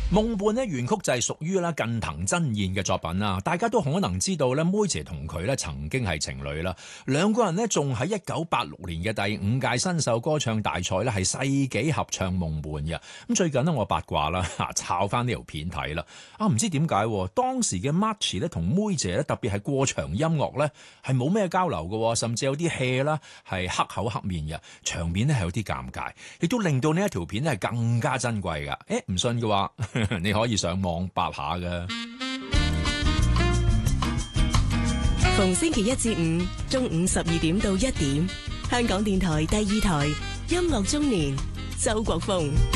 夢伴咧原曲就係屬於啦近藤真彥嘅作品啦，大家都可能知道咧，妹姐同佢咧曾經係情侶啦，兩個人咧仲喺1986年嘅第5屆新秀歌唱大賽咧係世紀合唱夢伴嘅。咁最近呢，我八卦啦，抄翻呢條片睇啦，唔知點解當時嘅 March 咧同妹姐咧特別係過場音樂咧係冇咩交流嘅，甚至有啲 hea 啦，係黑口黑面嘅場面咧係有啲尷尬，亦都令到呢一條片咧係更加珍貴噶。唔信嘅話，你可以上網八下㗎。 逢星期一至五中午12點到1點，香港電台第2台音樂中年，周國峰。